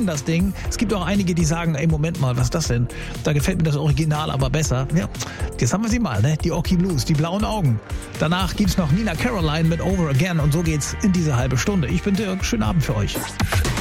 lieben das Ding. Es gibt auch einige, die sagen, ey, Moment mal, was ist das denn? Da gefällt mir das Original aber besser. Ja, jetzt haben wir sie mal, ne? Die Oki Blues, die blauen Augen. Danach gibt's noch Nina Caroline mit Over Again und so geht's in diese halbe Stunde. Ich bin Dirk, schönen Abend für euch.